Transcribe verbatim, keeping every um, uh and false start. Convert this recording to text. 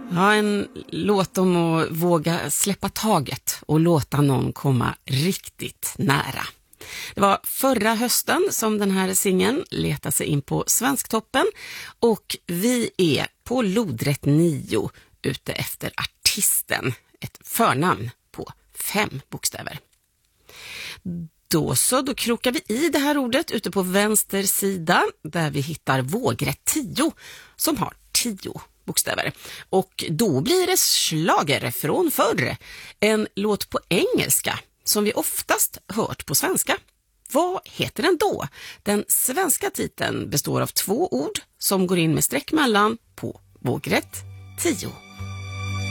Ja, en låt om att våga släppa taget och låta någon komma riktigt nära. Det var förra hösten som den här singeln letade sig in på Svensktoppen och vi är på lodrätt nio ute efter artisten, ett förnamn på fem bokstäver. Då så, då krokar vi i det här ordet ute på vänster sida där vi hittar vågrätt tio som har tio bokstäver. Och då blir det schlager från förr, en låt på engelska som vi oftast hört på svenska. Vad heter den då? Den svenska titeln består av två ord som går in med streck mellan på vågrätt tio.